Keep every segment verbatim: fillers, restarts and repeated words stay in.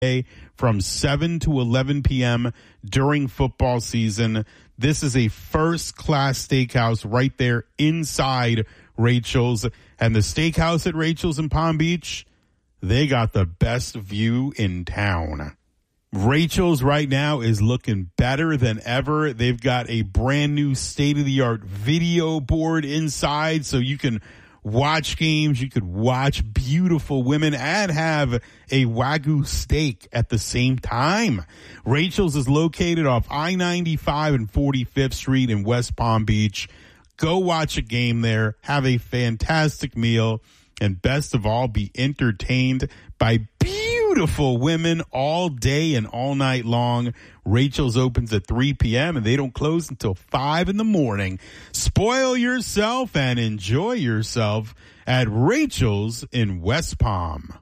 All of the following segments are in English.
from seven to eleven p.m. during football season. This is a first-class steakhouse right there inside Rachel's. And the steakhouse at Rachel's in Palm Beach, they got the best view in town. Rachel's right now is looking better than ever. They've got a brand new state-of-the-art video board inside so you can watch games. You could watch beautiful women and have a Wagyu steak at the same time. Rachel's is located off I ninety-five and forty-fifth Street in West Palm Beach. Go watch a game there, have a fantastic meal, and best of all, be entertained by beautiful women all day and all night long. Rachel's opens at three p.m. and they don't close until five in the morning. Spoil yourself and enjoy yourself at Rachel's in West Palm.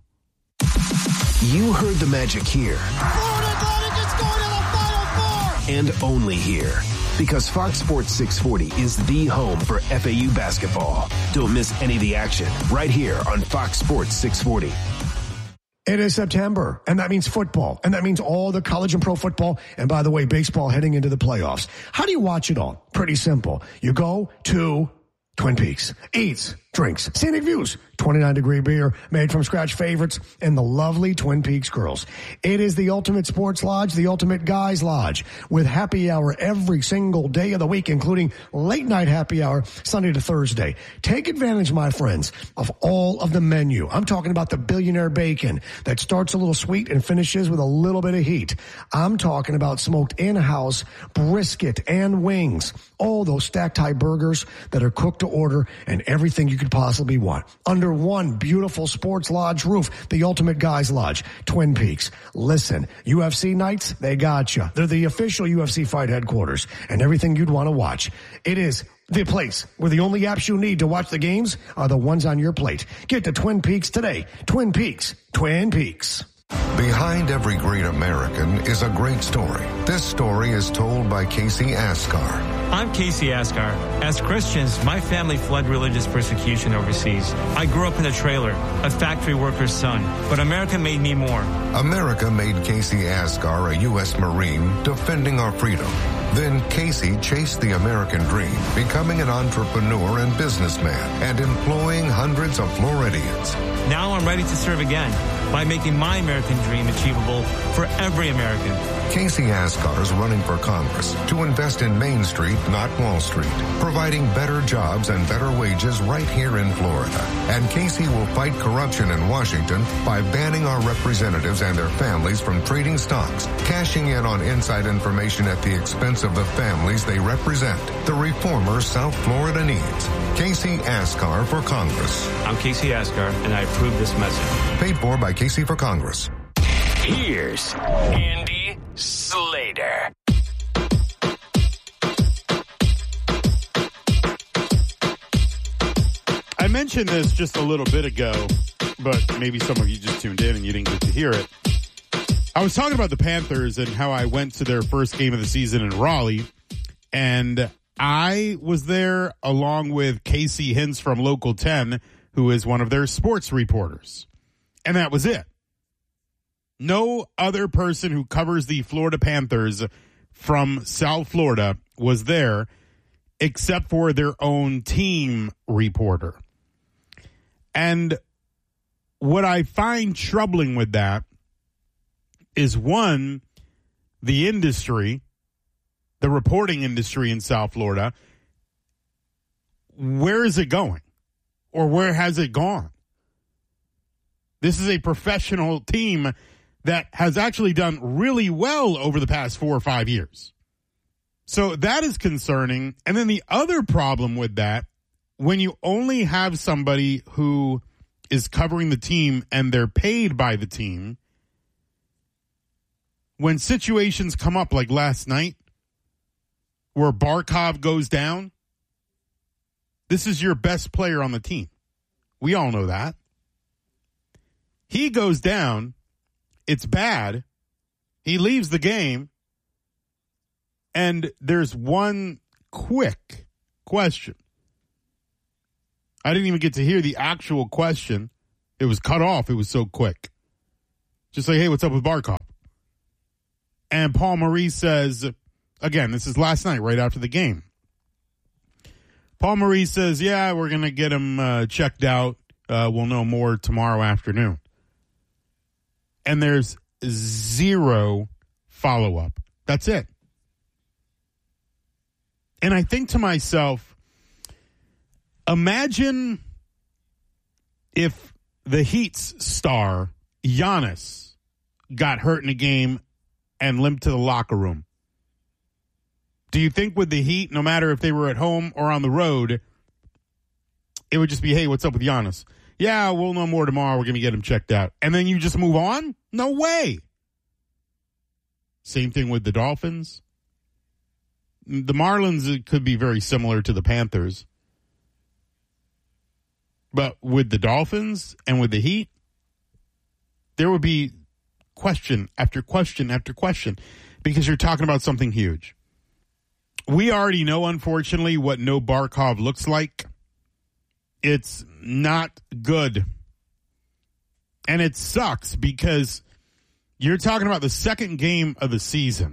You heard the magic here. Florida Atlantic is going to the Final Four! And only here. Because Fox Sports six forty is the home for F A U basketball. Don't miss any of the action right here on Fox Sports six forty. It is September, and that means football, and that means all the college and pro football, and by the way, baseball heading into the playoffs. How do you watch it all? Pretty simple. You go to Twin Peaks, eats, drinks, scenic views, twenty-nine degree beer, made from scratch favorites, and the lovely Twin Peaks girls. It is the ultimate sports lodge, the ultimate guys lodge, with happy hour every single day of the week, including late night happy hour, Sunday to Thursday. Take advantage, my friends, of all of the menu. I'm talking about the billionaire bacon that starts a little sweet and finishes with a little bit of heat. I'm talking about smoked in-house brisket and wings. All those stacked high burgers that are cooked to order and everything you could possibly want. Under one beautiful sports lodge roof, the ultimate guys lodge, Twin Peaks. Listen, U F C nights, they got you. They're the official U F C fight headquarters and everything you'd want to watch. It is the place where the only apps you need to watch the games are the ones on your plate. Get to Twin Peaks today. Twin Peaks. Twin Peaks. Behind every great American is a great story. This story is told by Casey Askar. I'm Casey Askar. As Christians, my family fled religious persecution overseas. I grew up in a trailer, a factory worker's son, but America made me more. America made Casey Askar a U S Marine defending our freedom. Then Casey chased the American dream, becoming an entrepreneur and businessman and employing hundreds of Floridians. Now I'm ready to serve again by making my American dream achievable for every American. Casey Askar is running for Congress to invest in Main Street, not Wall Street, providing better jobs and better wages right here in Florida. And Casey will fight corruption in Washington by banning our representatives and their families from trading stocks, cashing in on inside information at the expense of the families they represent. The reformer South Florida needs. Casey Askar for Congress. I'm Casey Askar, and I approve this message. Paid for by Casey for Congress. Here's Andy Slater. I mentioned this just a little bit ago, but maybe some of you just tuned in and you didn't get to hear it. I was talking about the Panthers and how I went to their first game of the season in Raleigh, and I was there along with Casey Hintz from Local ten, who is one of their sports reporters. And that was it. No other person who covers the Florida Panthers from South Florida was there except for their own team reporter. And what I find troubling with that is, one, the industry, the reporting industry in South Florida, where is it going? Or where has it gone? This is a professional team that has actually done really well over the past four or five years. So that is concerning. And then the other problem with that, when you only have somebody who is covering the team and they're paid by the team, when situations come up like last night where Barkov goes down, this is your best player on the team. We all know that. He goes down. It's bad. He leaves the game. And there's one quick question. I didn't even get to hear the actual question. It was cut off. It was so quick. Just say, hey, what's up with Barkov? And Paul Maurice says, again, this is last night, right after the game. Paul Maurice says, yeah, we're going to get him uh, checked out. Uh, we'll know more tomorrow afternoon. And there's zero follow-up. That's it. And I think to myself, imagine if the Heat's star, Giannis, got hurt in a game and limped to the locker room. Do you think with the Heat, no matter if they were at home or on the road, it would just be, hey, what's up with Giannis? Yeah, we'll know more tomorrow. We're going to get him checked out. And then you just move on? No way. Same thing with the Dolphins. The Marlins could be very similar to the Panthers. But with the Dolphins and with the Heat, there would be question after question after question because you're talking about something huge. We already know, unfortunately, what no Barkov looks like. It's not good. And it sucks because you're talking about the second game of the season.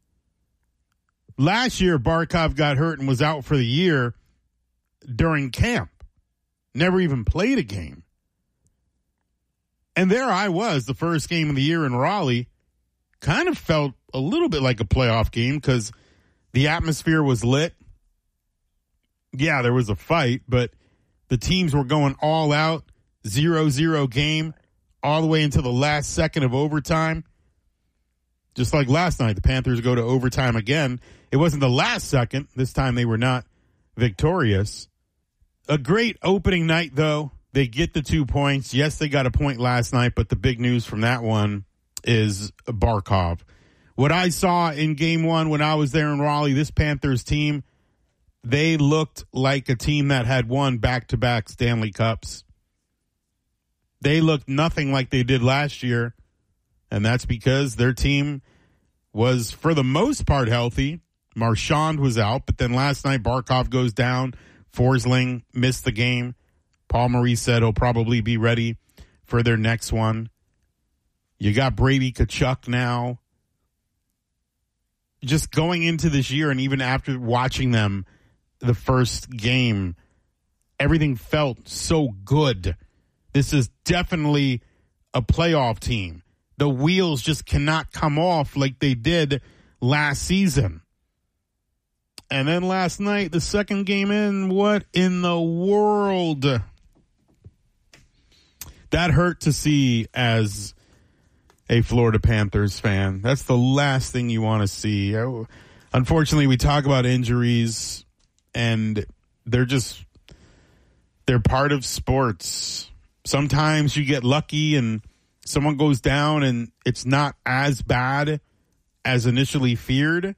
Last year, Barkov got hurt and was out for the year during camp. Never even played a game. And there I was, the first game of the year in Raleigh. Kind of felt a little bit like a playoff game because the atmosphere was lit. Yeah, there was a fight, but the teams were going all out, zero zero game, all the way into the last second of overtime. Just like last night, the Panthers go to overtime again. It wasn't the last second. This time they were not victorious. A great opening night, though. They get the two points. Yes, they got a point last night, but the big news from that one is Barkov. What I saw in game one when I was there in Raleigh, this Panthers team, they looked like a team that had won back-to-back Stanley Cups. They looked nothing like they did last year, and that's because their team was, for the most part, healthy. Marchand was out, but then last night Barkov goes down. Forsling missed the game. Paul Maurice said he'll probably be ready for their next one. You got Brady Tkachuk now. Just going into this year and even after watching them the first game, everything felt so good. This is definitely a playoff team. The wheels just cannot come off like they did last season. And then last night, the second game in, what in the world? That hurt to see as a Florida Panthers fan. That's the last thing you want to see. Unfortunately, we talk about injuries, and they're just, they're part of sports. Sometimes you get lucky and someone goes down and it's not as bad as initially feared.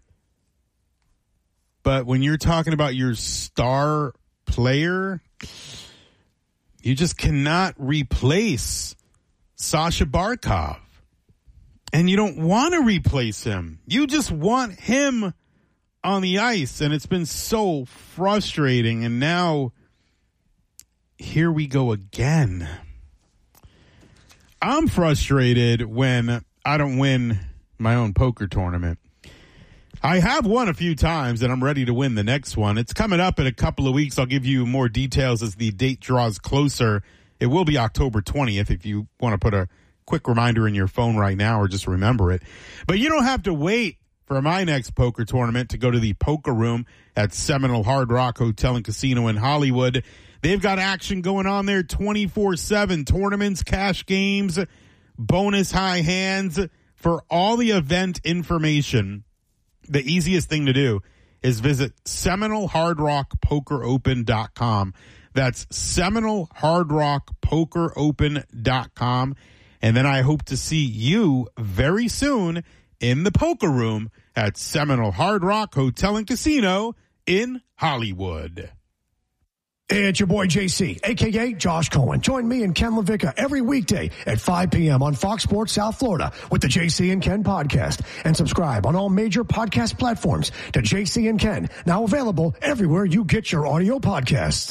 But when you're talking about your star player, you just cannot replace Sasha Barkov. And you don't want to replace him. You just want him on the ice. And it's been so frustrating. And now, here we go again. I'm frustrated when I don't win my own poker tournament. I have won a few times, and I'm ready to win the next one. It's coming up in a couple of weeks. I'll give you more details as the date draws closer. It will be October twentieth if you want to put a quick reminder in your phone right now or just remember it. But you don't have to wait for my next poker tournament to go to the Poker Room at Seminole Hard Rock Hotel and Casino in Hollywood. They've got action going on there twenty-four seven. Tournaments, cash games, bonus high hands. For all the event information, the easiest thing to do is visit Seminole Hard Rock Poker Open dot com. That's Seminole Hard Rock Poker Open dot com. And then I hope to see you very soon in the Poker Room at Seminole Hard Rock Hotel and Casino in Hollywood. It's your boy J C, a k a. Josh Cohen. Join me and Ken LaVicka every weekday at five p.m. on Fox Sports South Florida with the J C and Ken podcast. And subscribe on all major podcast platforms to J C and Ken, now available everywhere you get your audio podcasts.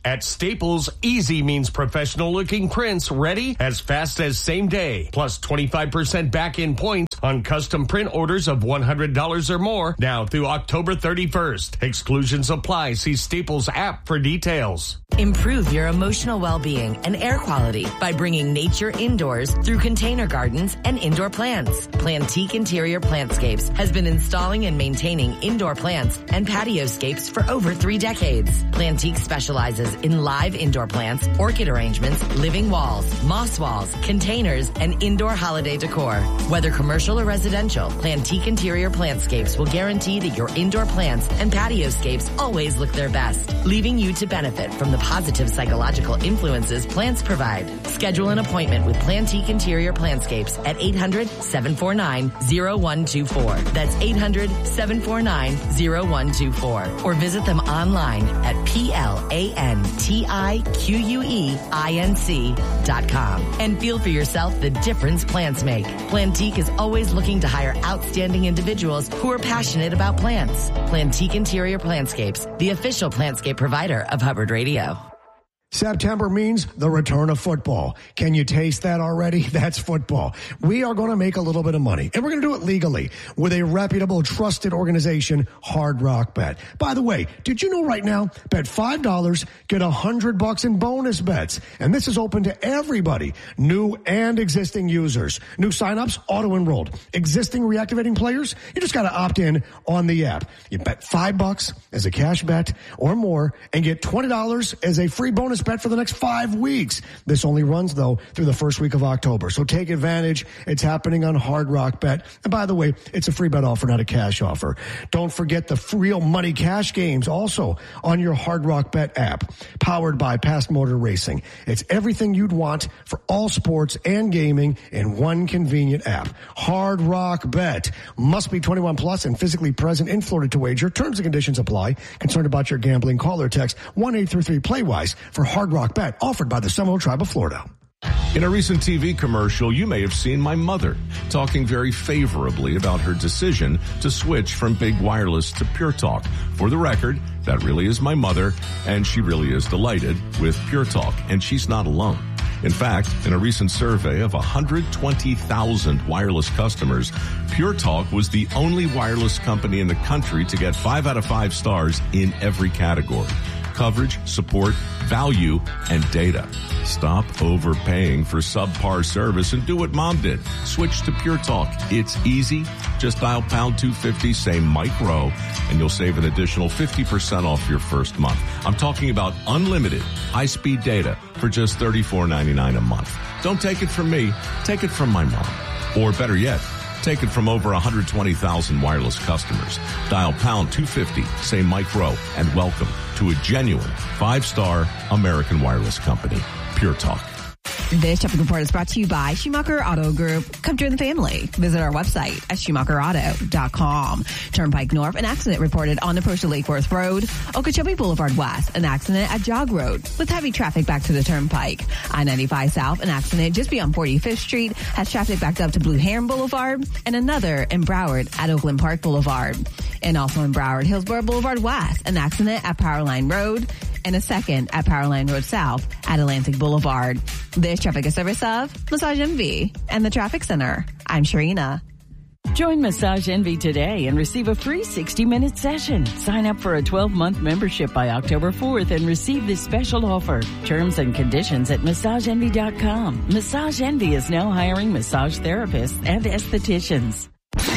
At Staples, easy means professional-looking prints ready as fast as same day. Plus twenty-five percent back-in points on custom print orders of one hundred dollars or more now through October thirty-first. Exclusions apply. See Staples app for details. Improve your emotional well-being and air quality by bringing nature indoors through container gardens and indoor plants. Plantique Interior Plantscapes has been installing and maintaining indoor plants and patioscapes for over three decades. Plantique specializes in live indoor plants, orchid arrangements, living walls, moss walls, containers, and indoor holiday decor. Whether commercial or residential, Plantique Interior Plantscapes will guarantee that your indoor plants and patioscapes always look their best, leaving you to benefit from the positive psychological influences plants provide. Schedule an appointment with Plantique Interior Plantscapes at eight hundred, seven four nine, zero one two four. That's eight hundred, seven four nine, zero one two four. Or visit them online at P L A N T I Q U E I N C dot com. And feel for yourself the difference plants make. Plantique is always looking to hire outstanding individuals who are passionate about plants. Plantique Interior Plantscapes, the official plantscape provider of Hubbard Radio. September means the return of football. Can you taste that already? That's football. We are going to make a little bit of money, and we're going to do it legally with a reputable, trusted organization, Hard Rock Bet. By the way, did you know right now, bet five dollars, get one hundred bucks in bonus bets. And this is open to everybody, new and existing users. New signups, auto-enrolled. Existing reactivating players, you just got to opt in on the app. You bet five bucks as a cash bet or more and get twenty dollars as a free bonus bet for the next five weeks. This only runs, though, through the first week of October. So take advantage. It's happening on Hard Rock Bet. And by the way, it's a free bet offer, not a cash offer. Don't forget the real money cash games also on your Hard Rock Bet app, powered by Past Motor Racing. It's everything you'd want for all sports and gaming in one convenient app. Hard Rock Bet. Must be twenty-one plus and physically present in Florida to wager. Terms and conditions apply. Concerned about your gambling? Call or text one eight three three play wise for Hard Rock Bet, offered by the Seminole Tribe of Florida. In a recent T V commercial, you may have seen my mother talking very favorably about her decision to switch from Big Wireless to Pure Talk. For the record, that really is my mother, and she really is delighted with Pure Talk, and she's not alone. In fact, in a recent survey of one hundred twenty thousand wireless customers, Pure Talk was the only wireless company in the country to get five out of five stars in every category: coverage, support, value, and data. Stop overpaying for subpar service and do what Mom did. Switch to Pure Talk. It's easy. Just dial pound two fifty, say Mike Rowe, and you'll save an additional fifty percent off your first month. I'm talking about unlimited high-speed data for just thirty-four ninety-nine a month. Don't take it from me. Take it from my mom. Or better yet, take it from over one hundred twenty thousand wireless customers. Dial pound two fifty, say Mike Rowe, and welcome to a genuine five-star American wireless company, Pure Talk. This traffic report is brought to you by Schumacher Auto Group. Come join the family. Visit our website at schumacher auto dot com. Turnpike North, an accident reported on approach to Lake Worth Road. Okeechobee Boulevard West, an accident at Jog Road with heavy traffic back to the Turnpike. I ninety-five South, an accident just beyond forty-fifth Street has traffic backed up to Blue Heron Boulevard, and another in Broward at Oakland Park Boulevard. And also in Broward, Hillsborough Boulevard West, an accident at Powerline Road, and a second at Powerline Road South at Atlantic Boulevard. This traffic is service of Massage Envy and the Traffic Center. I'm Sharina. Join Massage Envy today and receive a free sixty minute session. Sign up for a twelve month membership by October fourth and receive this special offer. Terms and conditions at massage envy dot com. Massage Envy is now hiring massage therapists and estheticians.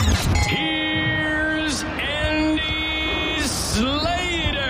Here's Andy Slater.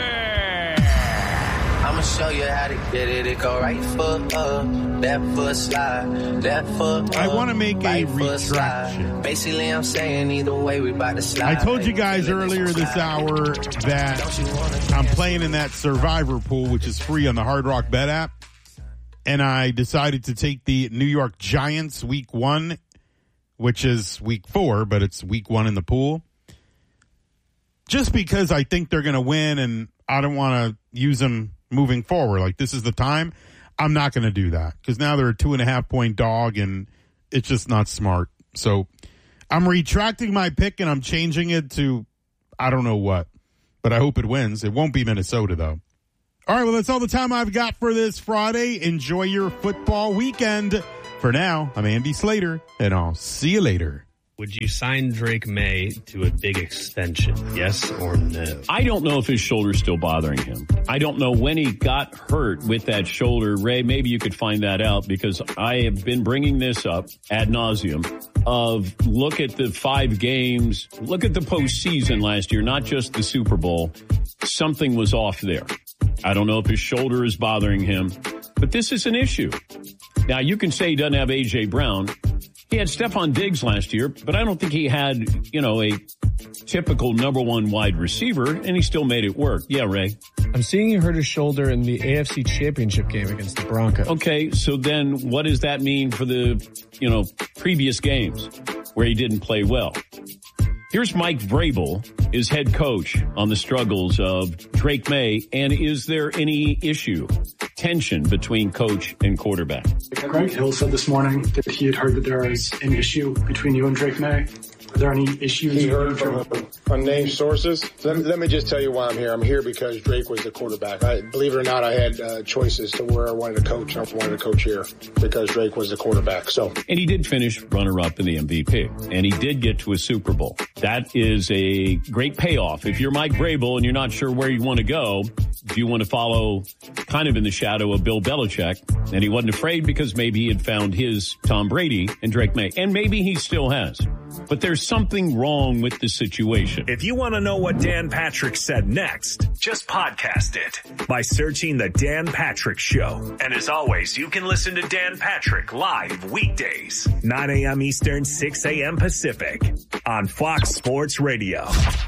I'ma show you how to get it. It go right foot up, left foot slide, left foot up. I want to make right a retraction. Basically, I'm saying either way, we about to slide. I told you guys earlier this hour that I'm playing in that Survivor pool, which is free on the Hard Rock Bet app. And I decided to take the New York Giants week one, which is week four, but it's week one in the pool. Just because I think they're going to win and I don't want to use them moving forward. Like, this is the time. I'm not going to do that because now they're a two and a half point dog and it's just not smart. So I'm retracting my pick and I'm changing it to I don't know what, but I hope it wins. It won't be Minnesota though. All right, well, that's all the time I've got for this Friday. Enjoy your football weekend. For now, I'm Andy Slater, and I'll see you later. Would you sign Drake May to a big extension? Yes or no? I don't know if his shoulder's still bothering him. I don't know when he got hurt with that shoulder. Ray, maybe you could find that out, because I have been bringing this up ad nauseum of look at the five games, look at the postseason last year, not just the Super Bowl. Something was off there. I don't know if his shoulder is bothering him, but this is an issue. Now, you can say he doesn't have A J. Brown. He had Stephon Diggs last year, but I don't think he had, you know, a typical number one wide receiver, and he still made it work. Yeah, Ray? I'm seeing he hurt his shoulder in the A F C Championship game against the Broncos. Okay, so then what does that mean for the, you know, previous games where he didn't play well? Here's Mike Vrabel, is head coach, on the struggles of Drake May, and is there any issue, tension between coach and quarterback? Greg Hill said this morning that he had heard that there is an issue between you and Drake May. Are there any issues? He heard from unnamed sources. Let, let me just tell you why I'm here. I'm here because Drake was the quarterback. I, believe it or not, I had uh, choices to where I wanted to coach. I wanted to coach here because Drake was the quarterback. So, and he did finish runner-up in the M V P, and he did get to a Super Bowl. That is a great payoff. If you're Mike Vrabel and you're not sure where you want to go, do you want to follow kind of in the shadow of Bill Belichick? And he wasn't afraid because maybe he had found his Tom Brady and Drake May, and maybe he still has. But there's something wrong with the situation. If you want to know what Dan Patrick said next, just podcast it by searching The Dan Patrick Show. And as always, you can listen to Dan Patrick live weekdays, nine a.m. Eastern, six a.m. Pacific on Fox Sports Radio.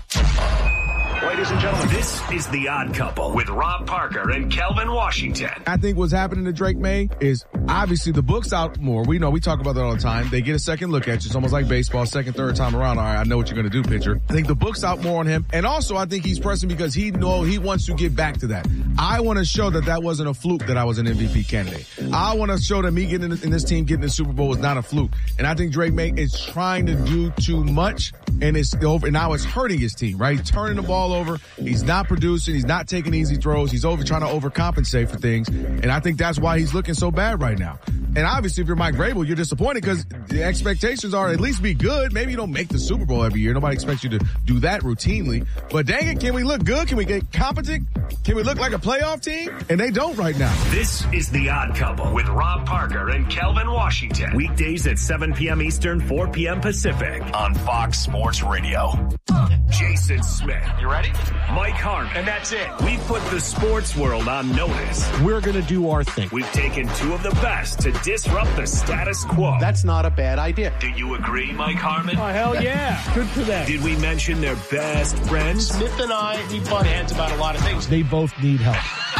Ladies and gentlemen, this is The Odd Couple with Rob Parker and Kelvin Washington. I think what's happening to Drake May is obviously the book's out more. We know, we talk about that all the time. They get a second look at you. It's almost like baseball, second, third time around. All right, I know what you're going to do, pitcher. I think the book's out more on him. And also, I think he's pressing because he know he wants to get back to that. I want to show that that wasn't a fluke that I was an M V P candidate. I want to show that me getting in, in this team, getting the Super Bowl was not a fluke. And I think Drake May is trying to do too much, and it's over. And now it's hurting his team, right? He's turning the ball over. He's not producing. He's not taking easy throws. He's over trying to overcompensate for things. And I think that's why he's looking so bad right now. And obviously, if you're Mike Vrabel, you're disappointed because the expectations are at least be good. Maybe you don't make the Super Bowl every year. Nobody expects you to do that routinely. But dang it, can we look good? Can we get competent? Can we look like a playoff team? And they don't right now. This is The Odd Couple with Rob Parker and Kelvin Washington. Weekdays at seven p.m. Eastern, four p.m. Pacific on Fox Sports Radio. Jason Smith. You ready? Mike Harmon. And that's it. We put the sports world on notice. We're going to do our thing. We've taken two of the best to disrupt the status quo. That's not a bad idea. Do you agree, Mike Harmon? Oh, hell yeah. Good for them. Did we mention their best friends? Smith and I, we butt heads about a lot of things. They both need help.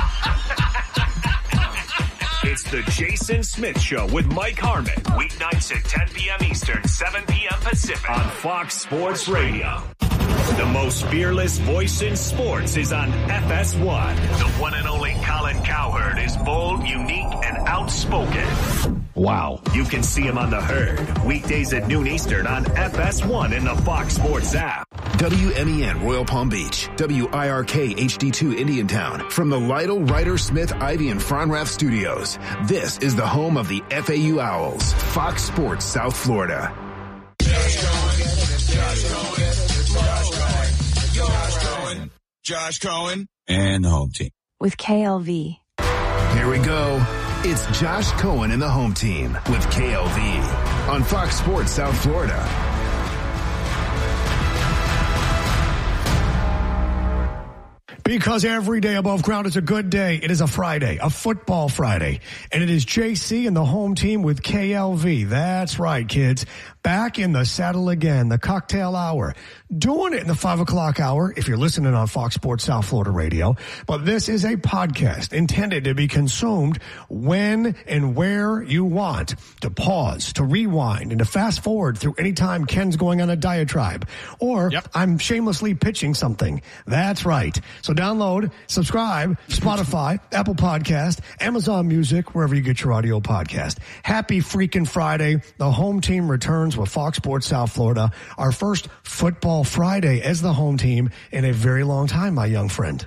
It's the Jason Smith Show with Mike Harmon. Weeknights at ten p.m. Eastern, seven p.m. Pacific on Fox Sports Radio. The most fearless voice in sports is on F S one. The one and only Colin Cowherd is bold, unique, and outspoken. Wow. You can see him on The Herd, weekdays at noon Eastern on F S one in the Fox Sports app. W M E N Royal Palm Beach, W I R K H D two Indiantown. From the Lytle, Ryder, Smith, Ivy, and Fronrath studios, this is the home of the F A U Owls, Fox Sports South Florida. Josh Cohen and the home team. With K L V. Here we go. It's Josh Cohen and the home team with K L V on Fox Sports South Florida. Because every day above ground is a good day. It is a Friday, a football Friday. And it is J C and the home team with K L V. That's right, kids. Back in the saddle again, the cocktail hour. Doing it in the five o'clock hour if you're listening on Fox Sports South Florida Radio. But this is a podcast intended to be consumed when and where you want. To pause, to rewind, and to fast forward through any time Ken's going on a diatribe. Or yep. I'm shamelessly pitching something. That's right. So download, subscribe, Spotify, Apple Podcast, Amazon Music, wherever you get your audio podcast. Happy freaking Friday. The home team returns with Fox Sports South Florida. Our first football Friday as the home team in a very long time, my young friend.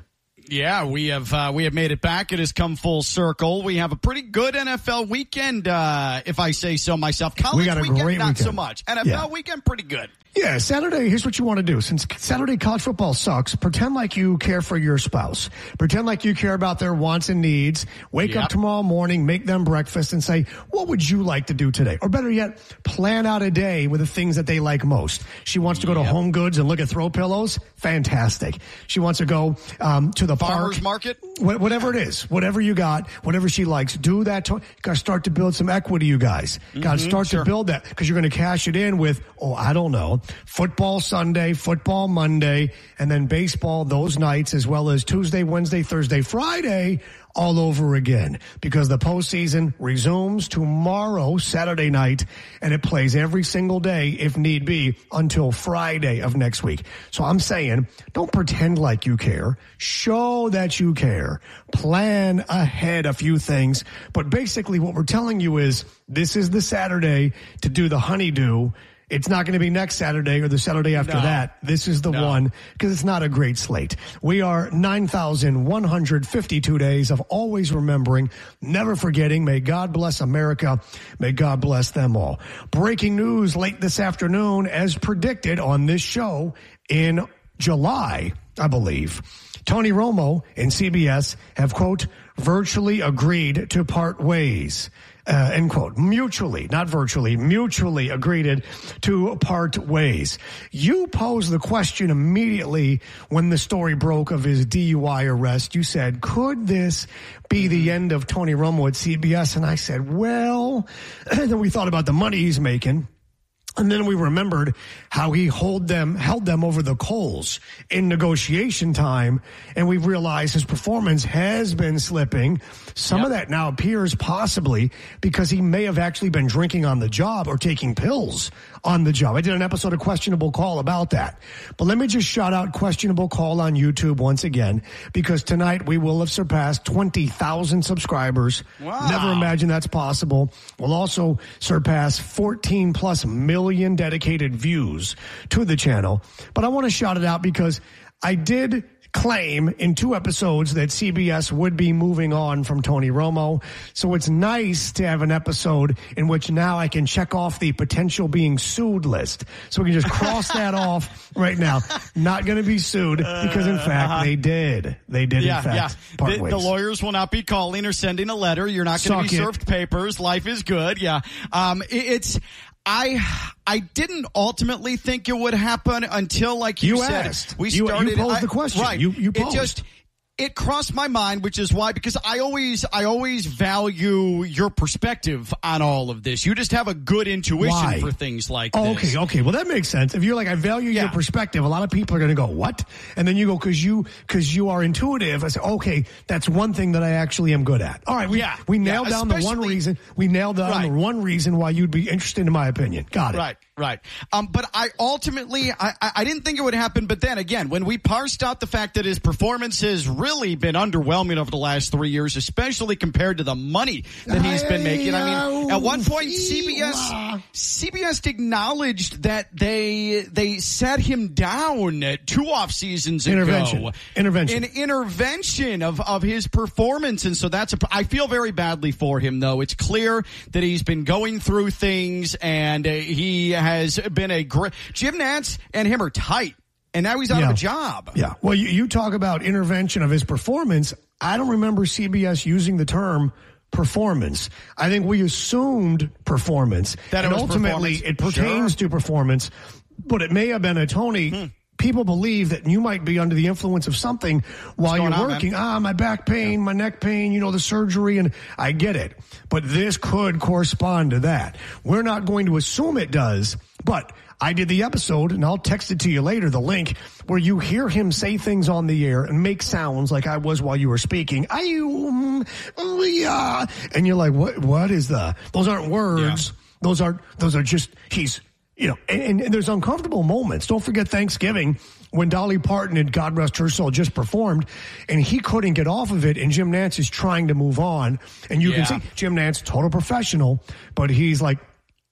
Yeah, we have uh, we have made it back. It has come full circle. We have a pretty good N F L weekend, uh, if I say so myself. College we got a weekend, great not weekend. so much. N F L Yeah. weekend, pretty good. Yeah, Saturday, here's what you want to do. Since Saturday college football sucks, pretend like you care for your spouse. Pretend like you care about their wants and needs. Wake Yep. up tomorrow morning, make them breakfast, and say, what would you like to do today? Or better yet, plan out a day with the things that they like most. She wants to go to Yep. Home Goods and look at throw pillows. Fantastic. She wants to go um, to the Farmer's park. market? Wh- Whatever it is, whatever you got, whatever she likes, do that. To, got to start to build some equity, you guys. Got to Mhm, start sure. to build that because you're going to cash it in with, oh, I don't know, football Sunday, football Monday, and then baseball those nights, as well as Tuesday, Wednesday, Thursday, Friday, all over again. Because the postseason resumes tomorrow, Saturday night, and it plays every single day, if need be, until Friday of next week. So I'm saying, don't pretend like you care. Show that you care. Plan ahead a few things. But basically what we're telling you is, this is the Saturday to do the honeydew. It's not going to be next Saturday or the Saturday after No. that. This is the No. one because it's not a great slate. We are nine thousand one hundred fifty-two days of always remembering, never forgetting. May God bless America. May God bless them all. Breaking news late this afternoon, as predicted on this show in July, I believe. Tony Romo and C B S have, quote, virtually agreed to part ways. Uh, end quote. Mutually, not virtually, mutually agreed to part ways. You posed the question immediately when the story broke of his D U I arrest. You said, could this be the end of Tony Romo at C B S? And I said, well, and then we thought about the money he's making. And then we remembered how he hold them, held them over the coals in negotiation time. And we realized his performance has been slipping. Some Yep. of that now appears possibly because he may have actually been drinking on the job or taking pills on the job. I did an episode of Questionable Call about that. But let me just shout out Questionable Call on YouTube once again, because tonight we will have surpassed twenty thousand subscribers. Wow. Never imagined that's possible. We'll also surpass fourteen plus million dedicated views to the channel. But I want to shout it out because I did claim in two episodes that C B S would be moving on from Tony Romo. So it's nice to have an episode in which now I can check off the potential being sued list. So we can just cross that off right now. Not going to be sued because in fact Uh-huh. they did. They did Yeah, in fact yeah. part The, ways. the lawyers will not be calling or sending a letter. You're not going to Suck be it. served papers. Life is good. Yeah. Um, it, it's, I, I didn't ultimately think it would happen until, like you, You said, asked. we You- you started. posed I- the question. Right. You- you It posed. just, it crossed my mind, which is why, because I always, I always value your perspective on all of this. You just have a good intuition Why? for things like Oh, this. okay, okay. Well, that makes sense. If you're like, I value your Yeah. perspective, a lot of people are going to go, what? And then you go, cause you, cause you are intuitive. I say, okay, that's one thing that I actually am good at. All right. We, Yeah. we Yeah, nailed down the one especially- reason. We nailed down Right. the one reason why you'd be interested in my opinion. Got it. Right, right. Um, but I ultimately, I, I I didn't think it would happen. But then again, when we parsed out the fact that his performance has really been underwhelming over the last three years, especially compared to the money that he's been making. I mean, at one point, C B S C B S acknowledged that they they sat him down two off seasons ago. Intervention. Intervention. An intervention of of his performance, and so that's a. I feel very badly for him, though. It's clear that he's been going through things, and uh, he has been a great. Jim Nantz and him are tight, and now he's out Yeah. of a job. Yeah. Well, you, you talk about intervention of his performance. I don't remember C B S using the term performance. I think we assumed performance. That it and was ultimately performance. it pertains Sure. to performance, but it may have been a Tony. Hmm. People believe that you might be under the influence of something while going you're on, working. man? Ah, my back pain, my neck pain, you know, the surgery, and I get it. But this could correspond to that. We're not going to assume it does, but I did the episode, and I'll text it to you later, the link, where you hear him say things on the air and make sounds like I was while you were speaking. I, um, oh, yeah. And you're like, what? What is the, those aren't words. Yeah. Those are, those are just, he's, you know, and, and there's uncomfortable moments. Don't forget Thanksgiving when Dolly Parton and God rest her soul just performed and he couldn't get off of it and Jim Nantz is trying to move on. And you Yeah. can see Jim Nantz, total professional, but he's like,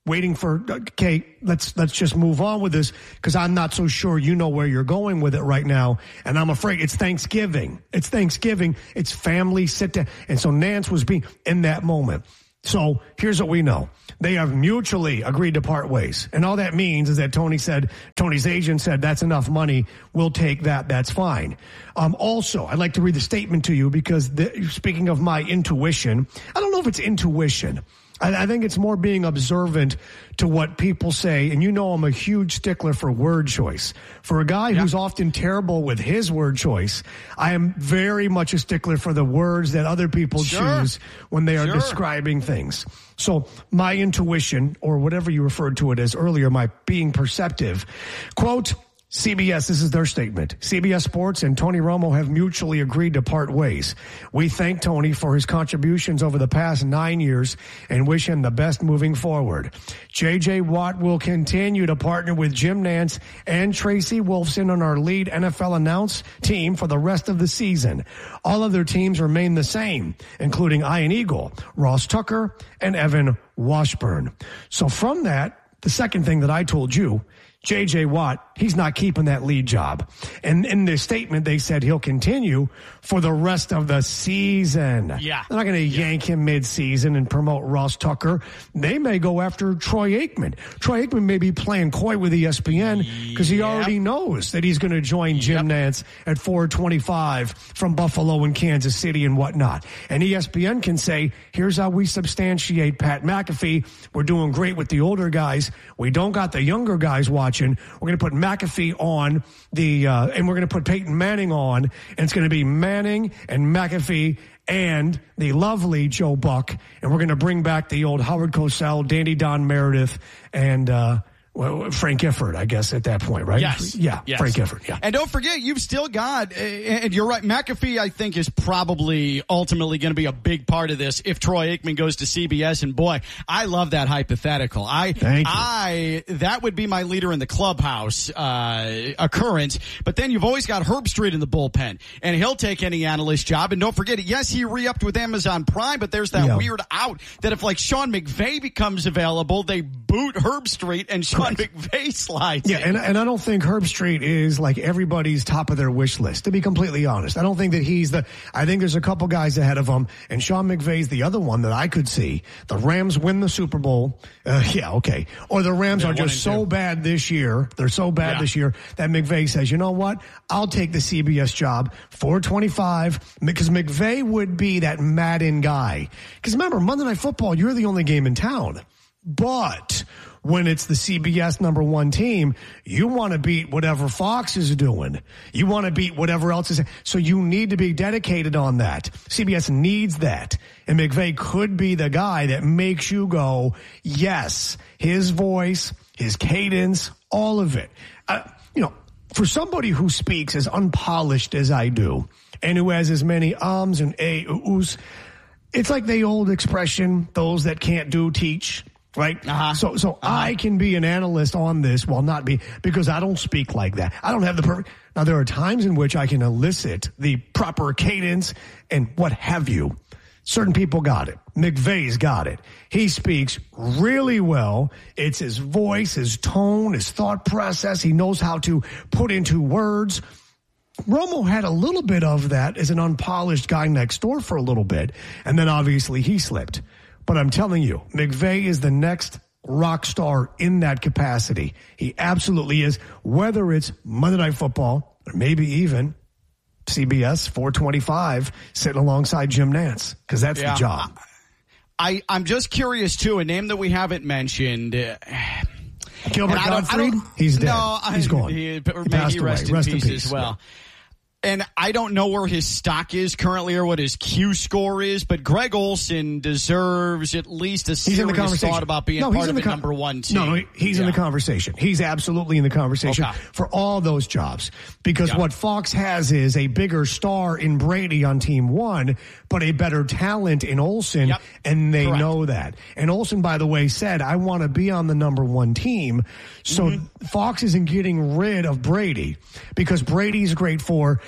waiting for, okay, let's let's just move on with this because I'm not so sure you know where you're going with it right now. And I'm afraid it's Thanksgiving. It's Thanksgiving. It's family sit down. And so Nance was being in that moment. So here's what we know. They have mutually agreed to part ways. And all that means is that Tony said, Tony's agent said, that's enough money. We'll take that. That's fine. Um, also, I'd like to read the statement to you because the, speaking of my intuition, I don't know if it's intuition. I, I think it's more being observant to what people say. And you know I'm a huge stickler for word choice. For a guy yeah. who's often terrible with his word choice, I am very much a stickler for the words that other people sure. choose when they are sure. describing things. So my intuition, or whatever you referred to it as earlier, my being perceptive, quote, C B S, this is their statement. C B S Sports and Tony Romo have mutually agreed to part ways. We thank Tony for his contributions over the past nine years and wish him the best moving forward. J J. Watt will continue to partner with Jim Nance and Tracy Wolfson on our lead N F L announce team for the rest of the season. All other teams remain the same, including Ian Eagle, Ross Tucker, and Evan Washburn. So from that, the second thing that I told you, J J. Watt, he's not keeping that lead job. And in their statement, they said he'll continue for the rest of the season. Yeah. They're not going to yeah. yank him mid-season and promote Ross Tucker. They may go after Troy Aikman. Troy Aikman may be playing coy with E S P N because he yep. already knows that he's going to join Jim yep. Nance at four twenty-five from Buffalo and Kansas City and whatnot. And E S P N can say, here's how we substantiate Pat McAfee. We're doing great with the older guys. We don't got the younger guys watching. We're going to put McAfee on the, uh, and we're going to put Peyton Manning on, and it's going to be Manning and McAfee and the lovely Joe Buck, and we're going to bring back the old Howard Cosell, Dandy Don Meredith, and uh, well, Frank Gifford, I guess, at that point, right? Yes. Yeah, yes. Frank Gifford, yeah. And don't forget, you've still got, and you're right, McAfee, I think, is probably ultimately going to be a big part of this if Troy Aikman goes to C B S. And boy, I love that hypothetical. I, Thank you. I, that would be my leader in the clubhouse uh, occurrence. But then you've always got Herb Street in the bullpen, and he'll take any analyst job. And don't forget, yes, he re-upped with Amazon Prime, but there's that yeah. weird out that if, like, Sean McVay becomes available, they boot Herb Street and Sean McVay slides. Yeah, and, and I don't think Herb Street is like everybody's top of their wish list, to be completely honest. I don't think that he's the, I think there's a couple guys ahead of him, and Sean McVay's the other one that I could see. The Rams win the Super Bowl. Uh, yeah, okay. Or the Rams They're are just so two. bad this year. They're so bad yeah. this year that McVay says, you know what? I'll take the C B S job, four twenty-five, because McVay would be that Madden guy. Because remember, Monday Night Football, you're the only game in town. But when it's the C B S number one team, you want to beat whatever Fox is doing. You want to beat whatever else is. So you need to be dedicated on that. C B S needs that. And McVay could be the guy that makes you go, yes, his voice, his cadence, all of it. Uh, you know, for somebody who speaks as unpolished as I do and who has as many ums and a, oohs, it's like the old expression, those that can't do, teach. Right? Uh-huh. So, so uh-huh. I can be an analyst on this while not be, because I don't speak like that. I don't have the perfect. Now, there are times in which I can elicit the proper cadence and what have you. Certain people got it. McVay's got it. He speaks really well. It's his voice, his tone, his thought process. He knows how to put into words. Romo had a little bit of that as an unpolished guy next door for a little bit. And then obviously he slipped. But I'm telling you, McVay is the next rock star in that capacity. He absolutely is, whether it's Monday Night Football or maybe even C B S four twenty-five sitting alongside Jim Nance, because that's yeah. the job. I, I'm just curious, too, a name that we haven't mentioned. Uh, Gilbert Gottfried? He's dead. No, He's I, gone. He, he may he rest in rest peace, in peace as well. Yeah. And I don't know where his stock is currently or what his Q score is, but Greg Olsen deserves at least a he's in the serious thought about being no, part of the, the con- number one team. No, no, he's yeah. in the conversation. He's absolutely in the conversation okay. for all those jobs. Because yeah. what Fox has is a bigger star in Brady on team one, but a better talent in Olsen, yep. and they Correct. know that. And Olsen, by the way, said, I want to be on the number one team. So mm-hmm. Fox isn't getting rid of Brady because Brady's great for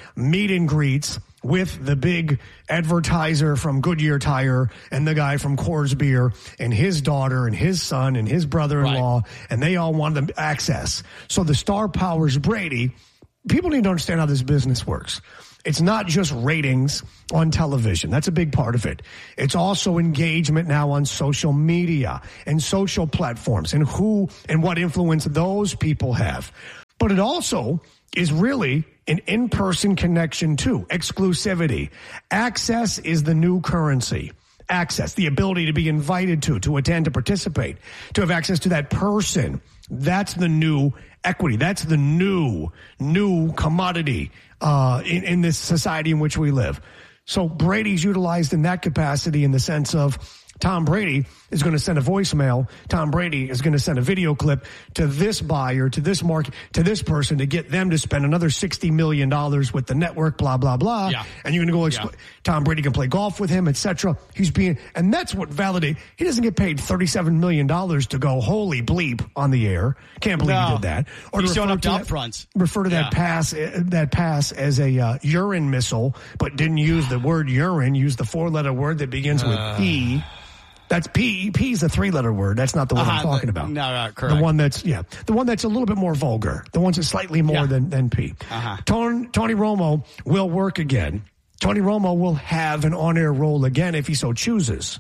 meet and greets with the big advertiser from Goodyear Tire and the guy from Coors Beer and his daughter and his son and his brother-in-law, right. and they all wanted access. So the star powers Brady. People need to understand how this business works. It's not just ratings on television. That's a big part of it. It's also engagement now on social media and social platforms and who and what influence those people have. But it also is really an in-person connection too. Exclusivity. Access is the new currency. Access, the ability to be invited to, to attend, to participate, to have access to that person. That's the new equity. That's the new, new commodity uh, in, in this society in which we live. So Brady's utilized in that capacity in the sense of Tom Brady is going to send a voicemail. Tom Brady is going to send a video clip to this buyer, to this market, to this person to get them to spend another sixty million dollars with the network, blah, blah, blah. Yeah. And you're going to go, expl- yeah. Tom Brady can play golf with him, et cetera. He's being, and that's what validates. He doesn't get paid thirty-seven million dollars to go, holy bleep, on the air. Can't believe no. he did that. Or He's showing up to up fronts. Refer to yeah. that pass, uh, that pass as a uh, urine missile, but didn't use the word urine, used the four-letter word that begins uh. with P. That's P. P is a three-letter word. That's not the one uh-huh, I'm talking about. No, no, correct. The one that's, yeah, the one that's a little bit more vulgar. The one that's slightly more yeah. than, than P. Uh-huh. Tony, Tony Romo will work again. Tony Romo will have an on-air role again if he so chooses.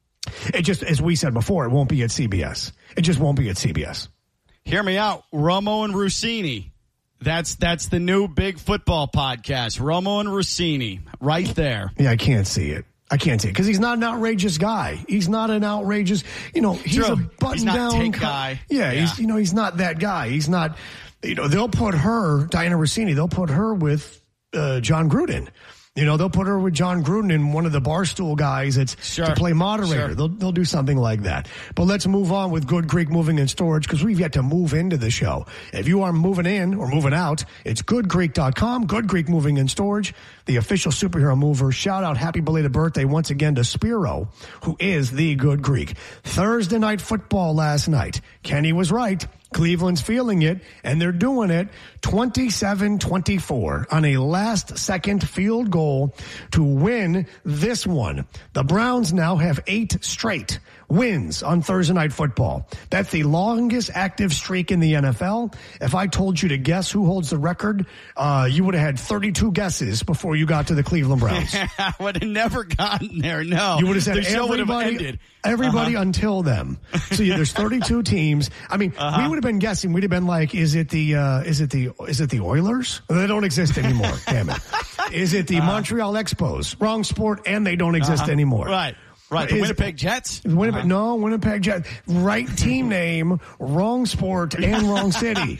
It just, as we said before, it won't be at C B S. It just won't be at C B S. Hear me out. Romo and Rossini. That's that's the new big football podcast. Romo and Rossini, right there. Yeah, I can't see it. I can't see it because he's not an outrageous guy. He's not an outrageous, you know, he's True. a button he's not down take guy. Yeah, yeah, he's, you know, he's not that guy. He's not, you know, they'll put her, Diana Rossini, they'll put her with uh, John Gruden. You know, they'll put her with John Gruden and one of the Barstool guys that's sure. to play moderator. Sure. They'll they'll do something like that. But let's move on with Good Greek Moving and Storage because we've yet to move into the show. If you are moving in or moving out, it's good greek dot com, Good Greek Moving and Storage, the official superhero mover. Shout out happy belated birthday once again to Spiro, who is the Good Greek. Thursday night football last night. Kenny was right. Cleveland's feeling it, and they're doing it twenty-seven twenty-four on a last-second field goal to win this one. The Browns now have eight straight wins on Thursday Night Football. That's the longest active streak in the N F L. If I told you to guess who holds the record, uh, you would have had thirty-two guesses before you got to the Cleveland Browns. I would have never gotten there, no. You would have said the show everybody, would have ended. Everybody uh-huh. until them. So yeah, there's thirty-two teams. I mean, uh-huh. we would have been guessing. We'd have been like, is it the uh, is it the is it the Oilers? They don't exist anymore. Damn it. Is it the uh-huh. Montreal Expos? Wrong sport, and they don't exist uh-huh. anymore. Right. Right, the Is, Winnipeg Jets? Winnipeg, uh-huh. No, Winnipeg Jets. Right team name, wrong sport, and wrong city.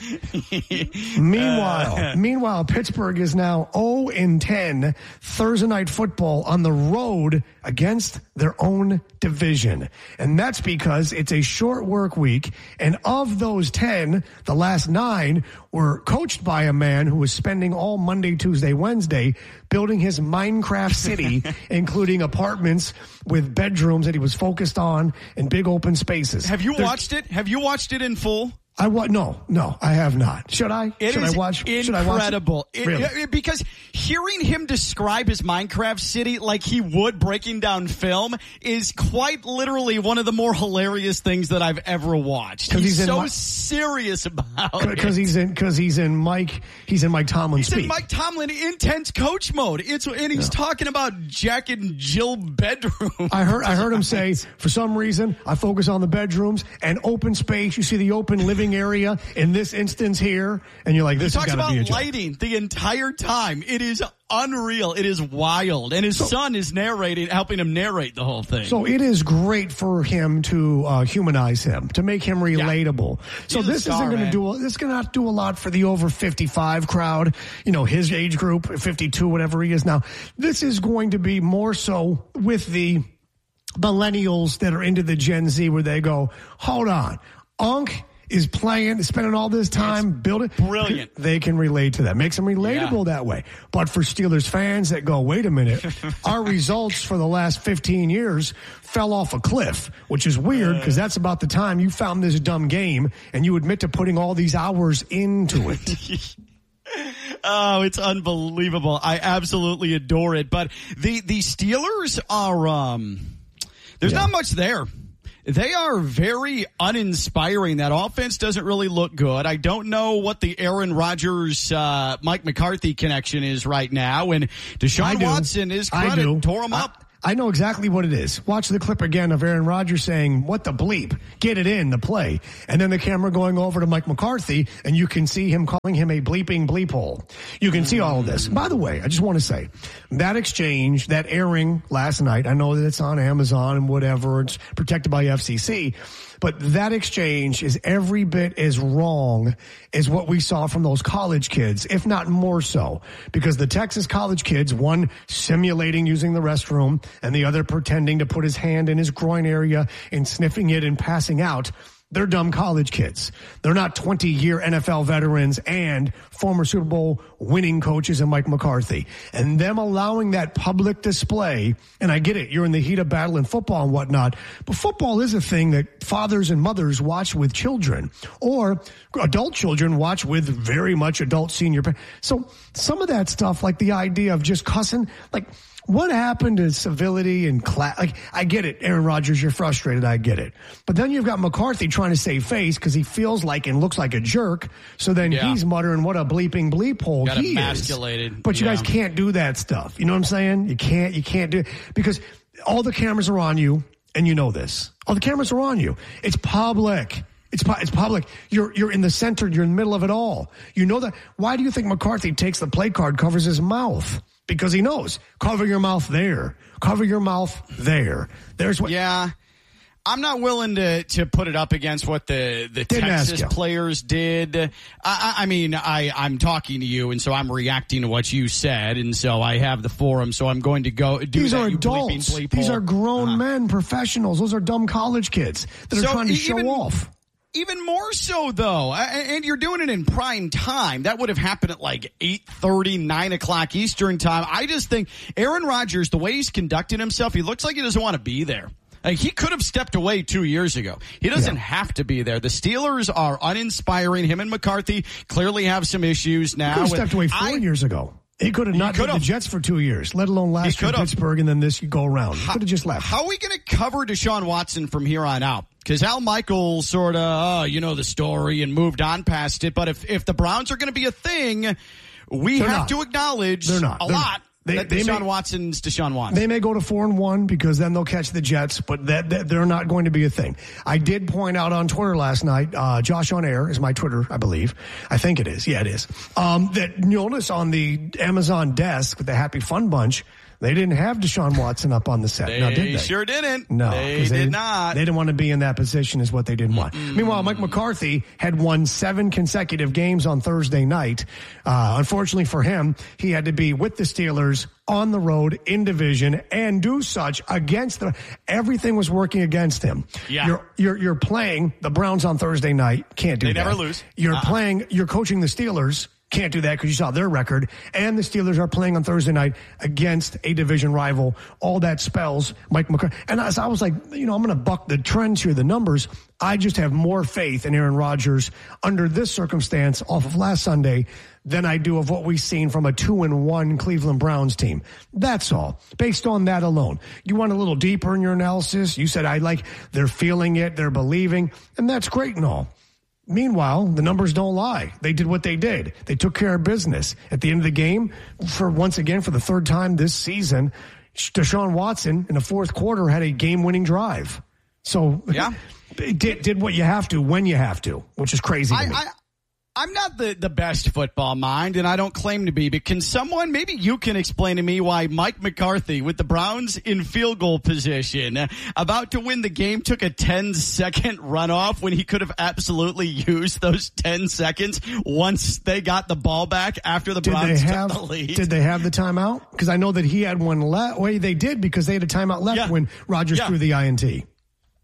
meanwhile, uh, meanwhile, Pittsburgh is now oh and ten Thursday Night Football on the road against their own division. And that's because it's a short work week, and of those ten, the last nine were coached by a man who was spending all Monday, Tuesday, Wednesday building his Minecraft city, including apartments with bedrooms that he was focused on and big open spaces. Have you There's, watched it? Have you watched it in full? I wa- no, no, I have not. Should I? It should is I watch? Incredible. Should I watch it? It, really? it, because hearing him describe his Minecraft city like he would breaking down film is quite literally one of the more hilarious things that I've ever watched. He's, he's so my, serious about it. Because he's in, because he's in Mike, he's in Mike Tomlin He's speak. in Mike Tomlin intense coach mode. It's and he's no. talking about Jack and Jill bedrooms. I heard, I heard him say, for some reason, I focus on the bedrooms and open space. You see the open living area in this instance here, and you're like, this has got to be a joke. He talks about lighting the entire time. It is unreal. It is wild. And his so, son is narrating, helping him narrate the whole thing. So it is great for him to uh, humanize him, to make him relatable. Yeah. So He's this star, isn't going to do, this is going to do a lot for the over fifty-five crowd, you know, his age group, fifty-two, whatever he is now. This is going to be more so with the millennials that are into the Gen Z where they go, hold on, Unc is playing, spending all this time it's building. Brilliant. They can relate to that. Makes them relatable yeah. that way. But for Steelers fans that go, wait a minute, our results for the last fifteen years fell off a cliff, which is weird because that's about the time you found this dumb game and you admit to putting all these hours into it. Oh, it's unbelievable. I absolutely adore it. But the, the Steelers are, um, there's yeah. not much there. They are very uninspiring. That offense doesn't really look good. I don't know what the Aaron Rodgers, uh, Mike McCarthy connection is right now. And Deshaun Watson, his credit, tore him up. I- I know exactly what it is. Watch the clip again of Aaron Rodgers saying, what the bleep? Get it in, the play. And then the camera going over to Mike McCarthy, and you can see him calling him a bleeping bleep hole. You can see all of this. By the way, I just want to say, that exchange, that airing last night, I know that it's on Amazon and whatever, it's protected by F C C, but that exchange is every bit as wrong as what we saw from those college kids, if not more so. Because the Texas college kids, one simulating using the restroom, and the other pretending to put his hand in his groin area and sniffing it and passing out. They're dumb college kids. They're not twenty-year N F L veterans and former Super Bowl winning coaches and Mike McCarthy. And them allowing that public display, and I get it, you're in the heat of battle in football and whatnot, but football is a thing that fathers and mothers watch with children, or adult children watch with very much adult senior parents. So some of that stuff, like the idea of just cussing, like, what happened to civility and class? Like, I get it, Aaron Rodgers, you're frustrated. I get it. But then you've got McCarthy trying to save face because he feels like and looks like a jerk. So then yeah. he's muttering, what a bleeping bleep hole got he emasculated. is. But you yeah. guys can't do that stuff. You know what I'm saying? You can't, you can't do it because all the cameras are on you, and you know this. All the cameras are on you. It's public. It's it's public. You're you're in the center. You're in the middle of it all. You know that. Why do you think McCarthy takes the play card, covers his mouth? Because he knows. Cover your mouth there. Cover your mouth there. There's what. Yeah. I'm not willing to, to put it up against what the, the Texas players did. I, I mean, I, I'm talking to you, and so I'm reacting to what you said, and so I have the forum, so I'm going to go do These that. are you adults. Bleeping, bleep These hole. are grown uh-huh. men, professionals. Those are dumb college kids that are so trying to show even, off. Even more so, though, and you're doing it in prime time. That would have happened at like eight thirty, nine o'clock Eastern time. I just think Aaron Rodgers, the way he's conducting himself, he looks like he doesn't want to be there. Like, he could have stepped away two years ago. He doesn't yeah. have to be there. The Steelers are uninspiring. Him and McCarthy clearly have some issues now. He could have stepped away four I, years ago. He could have not been the Jets for two years, let alone last year in Pittsburgh and then this go around. He could have just left. How are we going to cover Deshaun Watson from here on out? Because Al Michaels sort of, oh, you know the story and moved on past it. But if, if the Browns are going to be a thing, we They're have not. to acknowledge They're not. a They're lot. Not. They, that they Deshaun may, Watson's Deshaun Watson. They may go to four and one because then they'll catch the Jets, but that, that they're not going to be a thing. I did point out on Twitter last night, uh, Josh on Air is my Twitter, I believe. I think it is. Yeah, it is. Um, that notice on the Amazon desk with the Happy Fun Bunch, they didn't have Deshaun Watson up on the set. They now, did they? sure didn't. No, they, they did not. They didn't want to be in that position is what they didn't want. Mm. Meanwhile, Mike McCarthy had won seven consecutive games on Thursday night. Uh, unfortunately for him, he had to be with the Steelers on the road in division and do such against the, everything was working against him. Yeah. You're, you're, you're playing the Browns on Thursday night. Can't do they that. They never lose. You're uh-uh. playing, you're coaching the Steelers. Can't do that because you saw their record. And the Steelers are playing on Thursday night against a division rival. All that spells Mike McCarthy. And as I was like, you know, I'm going to buck the trends here, the numbers. I just have more faith in Aaron Rodgers under this circumstance off of last Sunday than I do of what we've seen from a two and one Cleveland Browns team. That's all. Based on that alone. You want a little deeper in your analysis? You said I like they're feeling it, they're believing, and that's great and all. Meanwhile, the numbers don't lie. They did what they did. They took care of business. At the end of the game, for once again, for the third time this season, Deshaun Watson in the fourth quarter had a game-winning drive. So, yeah, did, did what you have to when you have to, which is crazy to I, me. I, I'm not the, the best football mind, and I don't claim to be, but can someone, maybe you can explain to me why Mike McCarthy, with the Browns in field goal position, about to win the game, took a ten-second runoff when he could have absolutely used those ten seconds once they got the ball back after the did Browns they have, took the lead? Did they have the timeout? Because I know that he had one left. Well, they did because they had a timeout left yeah. when Rodgers yeah. threw the I N T. Yeah.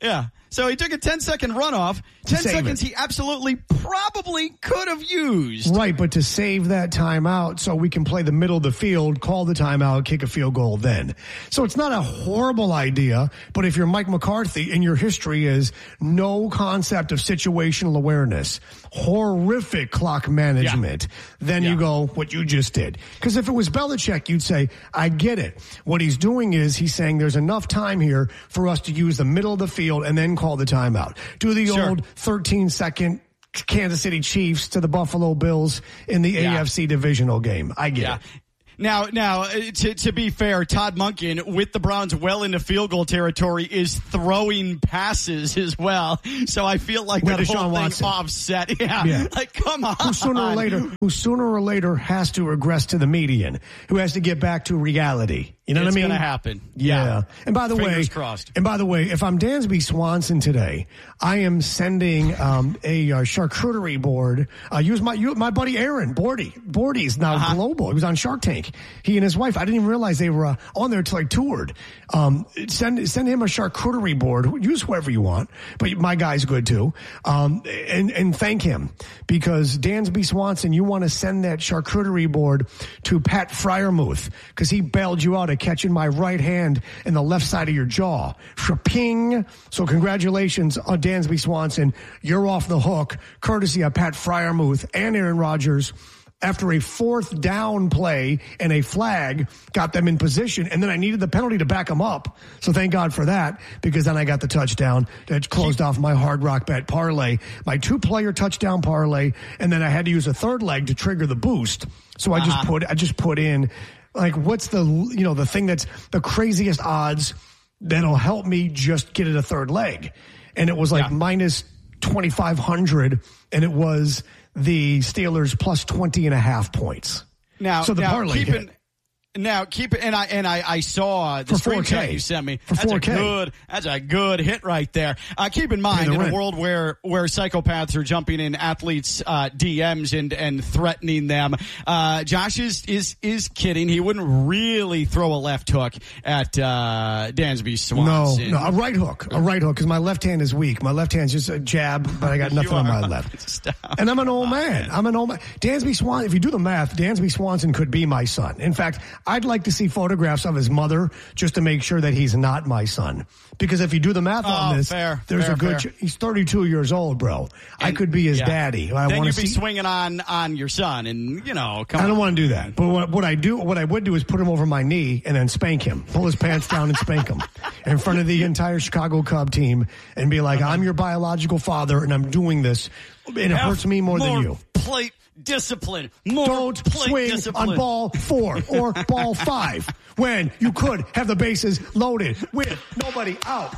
So he took a ten-second runoff. Ten seconds it. he absolutely probably could have used. Right, but to save that timeout so we can play the middle of the field, call the timeout, kick a field goal then. So it's not a horrible idea, but if you're Mike McCarthy and your history is no concept of situational awareness, horrific clock management, yeah. then yeah. you go what you just did. Because if it was Belichick, you'd say, I get it. What he's doing is he's saying there's enough time here for us to use the middle of the field and then call the timeout. Do the sure. old thirteen second Kansas City Chiefs to the Buffalo Bills in the yeah. A F C divisional game. I get yeah. it. Now, now to, to be fair, Todd Monken, with the Browns well into field goal territory, is throwing passes as well. So I feel like With that Deshaun whole Watson. thing offset. Yeah. yeah. Like, come on. Who sooner or later, who sooner or later has to regress to the median, who has to get back to reality. You know it's what I mean? It's going to happen. Yeah. yeah. And by the Fingers way, crossed. and by the way, if I'm Dansby Swanson today, I am sending um, a uh, charcuterie board. Uh, use my you, my buddy Aaron Bordy. Bordy's now uh-huh. global. He was on Shark Tank. He and his wife. I didn't even realize they were uh, on there until I toured. Um, send send him a charcuterie board. Use whoever you want, but my guy's good too. Um, and and thank him because Dansby Swanson, you want to send that charcuterie board to Pat Fryermuth because he bailed you out at catching my right hand in the left side of your jaw. Shaping. So congratulations on Dansby Swanson. You're off the hook, courtesy of Pat Fryermuth and Aaron Rodgers. After a fourth down play and a flag got them in position, and then I needed the penalty to back them up. So thank God for that, because then I got the touchdown that closed off my Hard Rock Bet parlay, my two-player touchdown parlay, and then I had to use a third leg to trigger the boost. So I uh-huh. just put I just put in like what's the you know the thing that's the craziest odds that'll help me just get it a third leg, and it was like yeah. minus twenty-five hundred, and it was the Steelers plus twenty and a half points. Now, so the now parlay keep it, now keep it, and I and I, I saw the screenshot you sent me. For that's four K. a good, that's a good hit right there. Uh, keep in mind, in a world where where psychopaths are jumping in athletes' uh, D Ms and and threatening them, uh, Josh is is is kidding. He wouldn't really throw a left hook at uh, Dansby Swanson. No, no, a right hook, a right hook, because my left hand is weak. My left hand's just a jab, but I got nothing on my left. Stop. And I'm an old man. I'm an old man. Dansby Swanson. If you do the math, Dansby Swanson could be my son. In fact, I'd like to see photographs of his mother just to make sure that he's not my son. Because if you do the math oh, on this, fair, there's fair, a good. fair. Ch- he's thirty-two years old, bro. And, I could be his yeah. daddy. I then want you'd to be see. swinging on on your son, and you know, come I don't on. want to do that. But what, what I do, what I would do, is put him over my knee and then spank him, pull his pants down and spank him in front of the entire Chicago Cub team, and be like, "I'm your biological father, and I'm doing this, and it Have hurts me more, more than you." Plate discipline. More Don't plate swing discipline. on ball four or ball five when you could have the bases loaded with nobody out.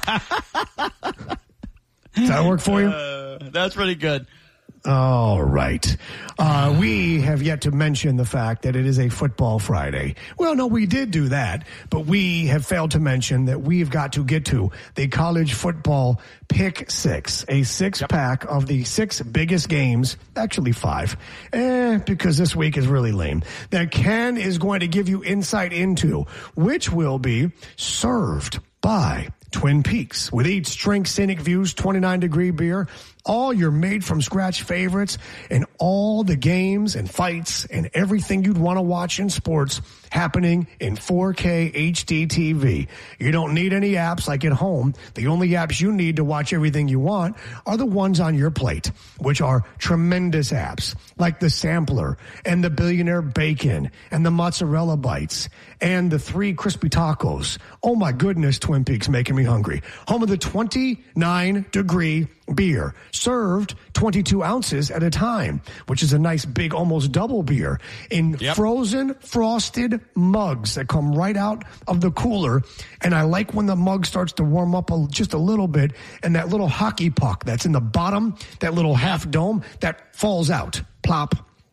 Does that work for you? Uh, that's pretty good. All right. Uh, we have yet to mention the fact that it is a football Friday. Well, no, we did do that, but we have failed to mention that we've got to get to the college football pick six, a six yep. pack of the six biggest games, actually five, eh, because this week is really lame, that Ken is going to give you insight into, which will be served by Twin Peaks. With each drink, scenic views, twenty-nine degree beer, all your made-from-scratch favorites, and all the games and fights and everything you'd want to watch in sports happening in four K H D T V. You don't need any apps like at home. The only apps you need to watch everything you want are the ones on your plate, which are tremendous apps like the Sampler and the Billionaire Bacon and the Mozzarella Bites and the Three Crispy Tacos. Oh my goodness, Twin Peaks making me hungry. Home of the twenty-nine degree beer, served twenty-two ounces at a time, which is a nice big almost double beer in yep. frozen frosted mugs that come right out of the cooler. And I like when the mug starts to warm up a, just a little bit, and that little hockey puck that's in the bottom, that little half dome, that falls out. Plop.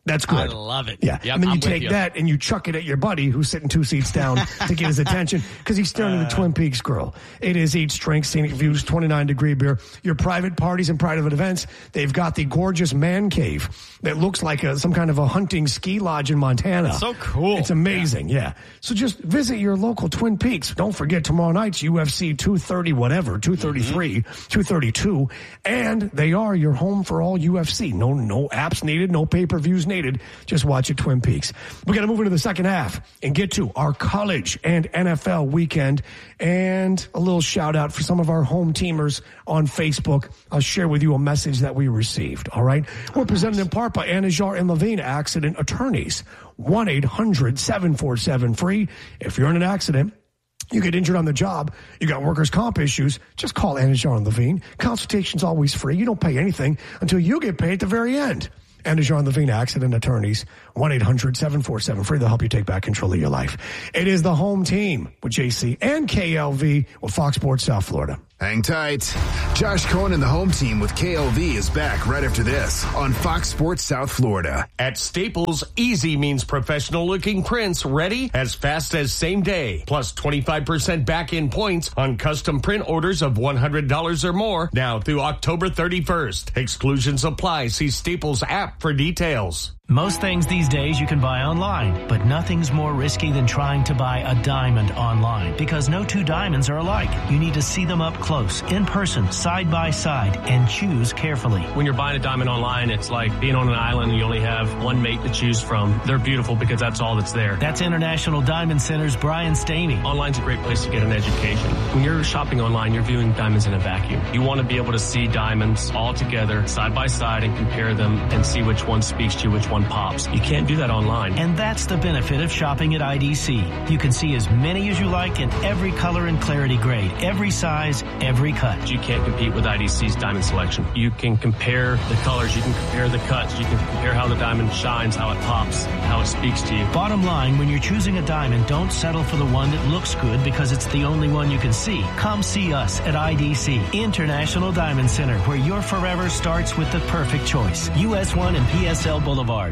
That's good. I love it. Yeah. Yep, and then you I'm with take you. that and you chuck it at your buddy who's sitting two seats down to get his attention because he's staring at the Twin Peaks grill. It is Eat, Drink, Scenic Views, twenty-nine degree beer. Your private parties and private events, they've got the gorgeous man cave that looks like a, some kind of a hunting ski lodge in Montana. So cool. It's amazing, yeah. yeah. So just visit your local Twin Peaks. Don't forget tomorrow night's U F C two thirty whatever, two thirty-three, mm-hmm. two thirty-two. And they are your home for all U F C. No, no apps needed, no pay-per-views needed. Just watch at Twin Peaks. We're going to move into the second half and get to our college and N F L weekend and a little shout out for some of our home teamers on Facebook. I'll share with you a message that we received. All right. We're presented in part by Anajar and Levine Accident Attorneys. one eight hundred seven four seven free. If you're in an accident, you get injured on the job, you got workers' comp issues, just call Anajar and Levine. Consultation's always free. You don't pay anything until you get paid at the very end. Anajar and Levine Accident Attorneys, one eight hundred seven four seven free. They'll help you take back control of your life. It is the home team with J C and K L V with Fox Sports South Florida. Hang tight. Josh Cohen and the home team with K L V is back right after this on Fox Sports South Florida. At Staples, easy means professional-looking prints ready as fast as same day. Plus twenty-five percent back-in points on custom print orders of one hundred dollars or more now through October thirty-first. Exclusions apply. See Staples app for details. Most things these days you can buy online, but nothing's more risky than trying to buy a diamond online because no two diamonds are alike. You need to see them up close, in person, side by side, and choose carefully. When you're buying a diamond online, it's like being on an island and you only have one mate to choose from. They're beautiful because that's all that's there. That's International Diamond Center's Brian Stamey. Online's a great place to get an education. When you're shopping online, you're viewing diamonds in a vacuum. You want to be able to see diamonds all together, side by side, and compare them and see which one speaks to you, which one pops. You can't do that online. And that's the benefit of shopping at I D C. You can see as many as you like in every color and clarity grade, every size, every cut. You can't compete with I D C's diamond selection. You can compare the colors, you can compare the cuts, you can compare how the diamond shines, how it pops, how it speaks to you. Bottom line, when you're choosing a diamond, don't settle for the one that looks good because it's the only one you can see. Come see us at I D C, International Diamond Center, where your forever starts with the perfect choice. U S one and P S L Boulevard.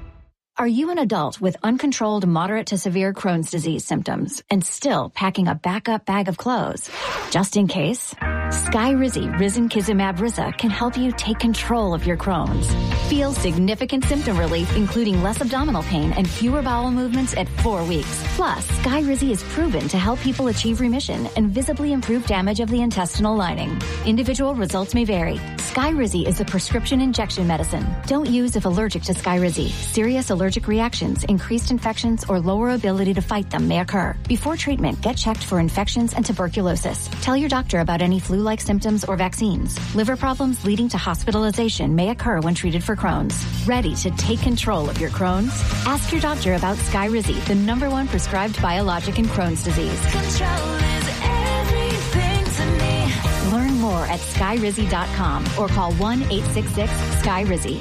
Are you an adult with uncontrolled moderate to severe Crohn's disease symptoms and still packing a backup bag of clothes? Just in case, Skyrizi Risankizumab Riza can help you take control of your Crohn's. Feel significant symptom relief, including less abdominal pain and fewer bowel movements at four weeks. Plus, Skyrizi is proven to help people achieve remission and visibly improve damage of the intestinal lining. Individual results may vary. Skyrizi is a prescription injection medicine. Don't use if allergic to Skyrizi. Serious allergic reactions, increased infections, or lower ability to fight them may occur. Before treatment, get checked for infections and tuberculosis. Tell your doctor about any flu-like symptoms or vaccines. Liver problems leading to hospitalization may occur when treated for Crohn's. Ready to take control of your Crohn's? Ask your doctor about Skyrizi, the number one prescribed biologic in Crohn's disease. Control is everything to me. Learn more at skyrizi dot com or call one eight six six Sky Rizzy.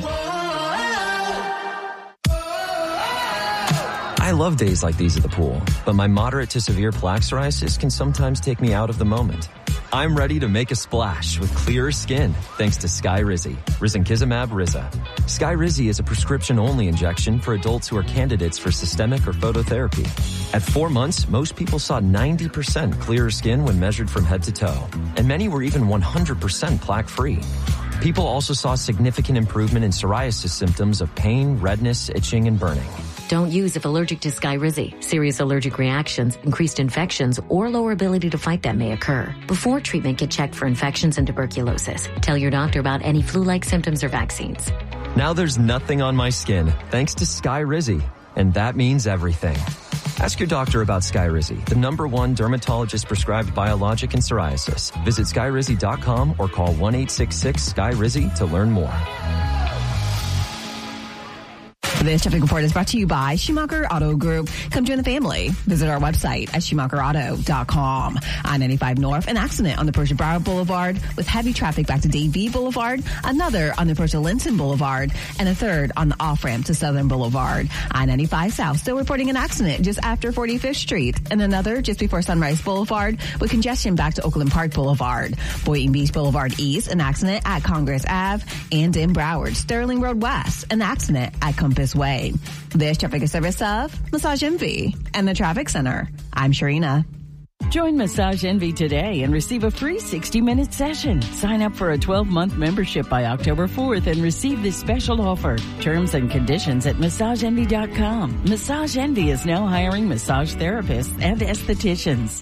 I love days like these at the pool, but my moderate to severe plaque psoriasis can sometimes take me out of the moment. I'm ready to make a splash with clearer skin thanks to Skyrizi, Risankizumab Riza. Skyrizi is a prescription-only injection for adults who are candidates for systemic or phototherapy. At four months, most people saw ninety percent clearer skin when measured from head to toe, and many were even one hundred percent plaque-free. People also saw significant improvement in psoriasis symptoms of pain, redness, itching, and burning. Don't use if allergic to Skyrizi. Serious allergic reactions, increased infections, or lower ability to fight them may occur. Before treatment, get checked for infections and tuberculosis. Tell your doctor about any flu-like symptoms or vaccines. Now there's nothing on my skin thanks to Skyrizi, and that means everything. Ask your doctor about Skyrizi, the number one dermatologist-prescribed biologic in psoriasis. Visit skyrizi dot com or call one eight six six Sky Rizzy to learn more. This traffic report is brought to you by Schumacher Auto Group. Come join the family. Visit our website at schumacher auto dot com. I ninety-five North, an accident on the Persia Broward Boulevard with heavy traffic back to Dave B Boulevard, another on the Persia Linton Boulevard, and a third on the off-ramp to Southern Boulevard. I ninety-five South still reporting an accident just after forty-fifth Street, and another just before Sunrise Boulevard with congestion back to Oakland Park Boulevard. Boynton Beach Boulevard East, an accident at Congress Avenue, and in Broward, Sterling Road West, an accident at Compass Expressway. This traffic is service of Massage Envy and the Traffic Center. I'm Sharina. Join Massage Envy today and receive a free sixty-minute session. Sign up for a twelve-month membership by October fourth and receive this special offer. Terms and conditions at massage envy dot com. Massage Envy is now hiring massage therapists and estheticians.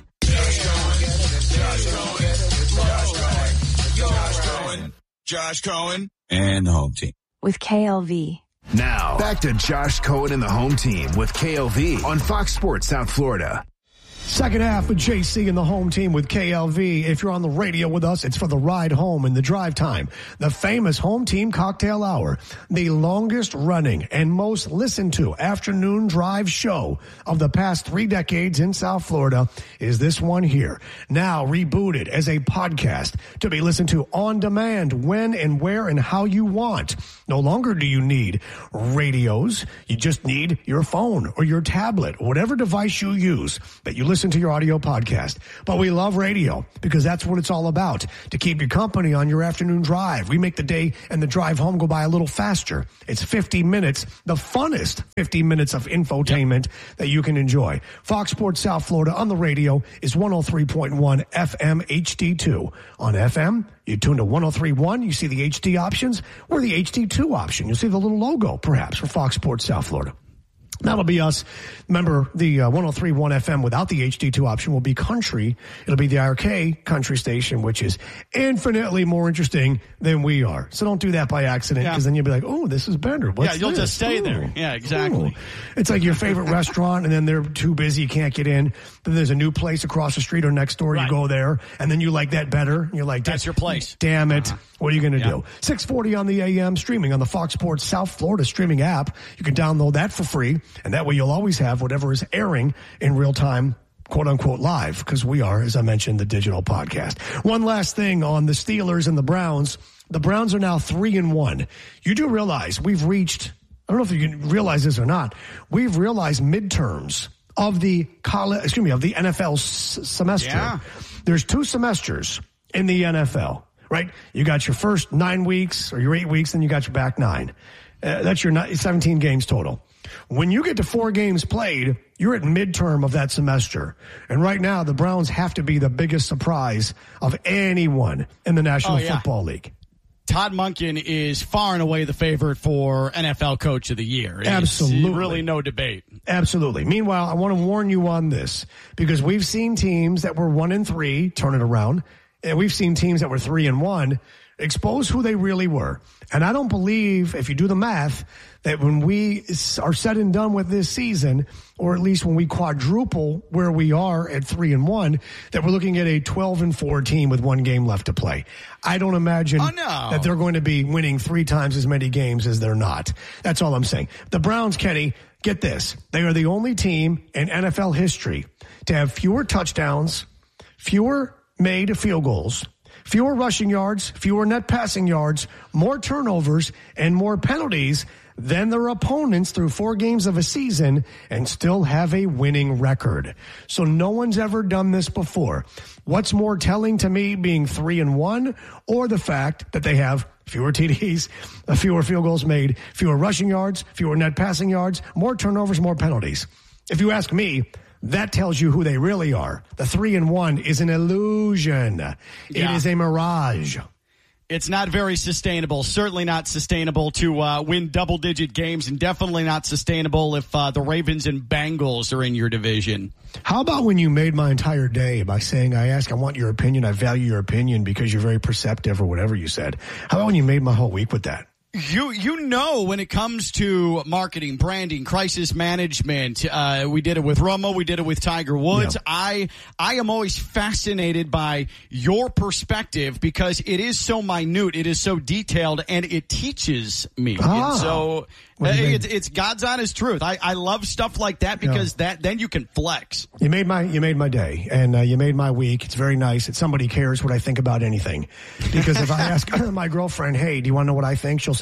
Josh Cohen and the home team. With K L V. Now, back to Josh Cohen and the home team with K L V on Fox Sports South Florida. Second half with J C and the home team with K L V. If you're on the radio with us, it's for the ride home and the drive time. The famous home team cocktail hour, the longest running and most listened to afternoon drive show of the past three decades in South Florida is this one here. Now rebooted as a podcast to be listened to on demand when and where and how you want. No longer do you need radios. You just need your phone or your tablet, whatever device you use that you listen to your audio podcast. But we love radio because that's what it's all about, to keep you company on your afternoon drive. We make the day and the drive home go by a little faster. It's fifty minutes, the funnest fifty minutes of infotainment that you can enjoy. Fox Sports South Florida on the radio is one oh three point one F M H D two. On F M, you tune to one oh three point one, you see the H D options, or the H D two option. You'll see the little logo, perhaps, for Fox Sports South Florida. That'll be us. Remember, the uh, one oh three point one F M without the H D two option will be country. It'll be the I R K country station, which is infinitely more interesting than we are. So don't do that by accident, because yeah. then you'll be like, oh, this is better. What's yeah, you'll this? just stay Ooh. there. Yeah, exactly. Ooh. It's like your favorite restaurant, and then they're too busy, you can't get in. Then there's a new place across the street or next door. Right. You go there, and then you like that better. You're like, that's your place. Damn it. Uh-huh. What are you going to yeah. do? six forty on the A M, streaming on the Fox Sports South Florida streaming app. You can download that for free, and that way you'll always have whatever is airing in real time, quote unquote live, because we are, as I mentioned, the digital podcast. One last thing on the Steelers and the Browns. The Browns are now three and one. You do realize we've reached, I don't know if you can realize this or not, we've realized midterms of the college, excuse me, of the N F L s- semester. Yeah. There's two semesters in the N F L, right? You got your first nine weeks or your eight weeks, and you got your back nine. Uh, that's your seventeen games total. When you get to four games played, you're at midterm of that semester. And right now, the Browns have to be the biggest surprise of anyone in the National oh, yeah. Football League. Todd Monken is far and away the favorite for N F L Coach of the Year. It's Absolutely. really no debate. Absolutely. Meanwhile, I want to warn you on this, because we've seen teams that were one and three turn it around, and we've seen teams that were three and one expose who they really were. And I don't believe, if you do the math, that when we are said and done with this season, or at least when we quadruple where we are at three and one, that we're looking at a twelve and four team with one game left to play. I don't imagine oh, no. that they're going to be winning three times as many games as they're not. That's all I'm saying. The Browns, Kenny, get this. They are the only team in N F L history to have fewer touchdowns, fewer made field goals, fewer rushing yards, fewer net passing yards, more turnovers, and more penalties than their opponents through four games of a season, and still have a winning record. So no one's ever done this before. What's more telling to me, being three and one, or the fact that they have fewer T Ds, fewer field goals made, fewer rushing yards, fewer net passing yards, more turnovers, more penalties? If you ask me, that tells you who they really are. The three and one is an illusion. Yeah. It is a mirage. It's not very sustainable. Certainly not sustainable to uh, win double-digit games, and definitely not sustainable if uh, the Ravens and Bengals are in your division. How about when you made my entire day by saying, I ask, I want your opinion, I value your opinion because you're very perceptive, or whatever you said? How about when you made my whole week with that? You you know, when it comes to marketing, branding, crisis management, uh, we did it with Romo, we did it with Tiger Woods. Yeah. I I am always fascinated by your perspective, because it is so minute, it is so detailed, and it teaches me. Ah. And so uh, it's, it's God's honest truth. I, I love stuff like that, because yeah. that then you can flex. You made my you made my day, and uh, you made my week. It's very nice that somebody cares what I think about anything. Because if I ask my girlfriend, hey, do you want to know what I think? She'll say,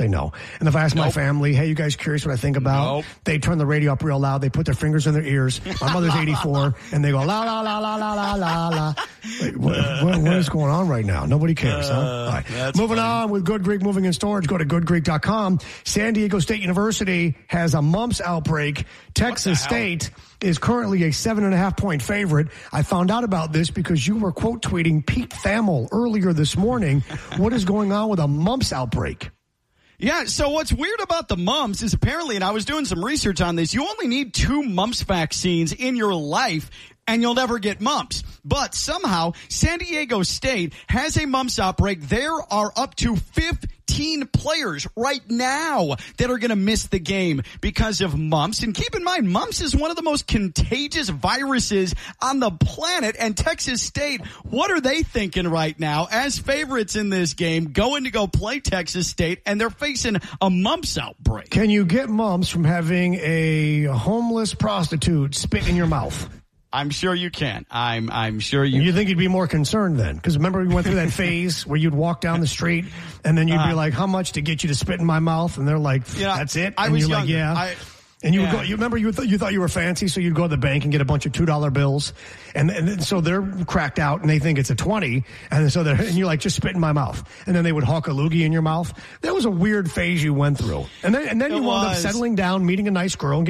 say no. And if I ask nope. my family, hey, you guys curious what I think about? Nope. They turn the radio up real loud. They put their fingers in their ears. My mother's eighty-four, and they go, la, la, la, la, la, la, la, la. Wait, what, what, what is going on right now? Nobody cares, uh, huh? All right. Moving funny. on with Good Greek Moving and Storage. Go to good greek dot com. San Diego State University has a mumps outbreak. Texas State is currently a seven and a half point favorite. I found out about this because you were quote tweeting Pete Thamel earlier this morning. What is going on with a mumps outbreak? Yeah, so what's weird about the mumps is apparently, and I was doing some research on this, you only need two mumps vaccines in your life and you'll never get mumps. But somehow, San Diego State has a mumps outbreak. There are up to fifteen players right now that are going to miss the game because of mumps. And keep in mind, mumps is one of the most contagious viruses on the planet. And Texas State, what are they thinking right now as favorites in this game, going to go play Texas State, and they're facing a mumps outbreak? Can you get mumps from having a homeless prostitute spit in your mouth? I'm sure you can. I'm I'm sure you You think you'd be more concerned then? Because remember we went through that phase where you'd walk down the street and then you'd uh, be like, how much to get you to spit in my mouth? And they're like, you know, that's it? I and was you're younger. like, yeah. I, and you yeah. would go, you remember you, th- you thought you were fancy, so you'd go to the bank and get a bunch of two dollar bills. And, and then, so they're cracked out and they think it's a twenty. And so they're, and you're like, just spit in my mouth. And then they would hawk a loogie in your mouth. That was a weird phase you went through. And then, and then it you wound was. up settling down, meeting a nice girl, and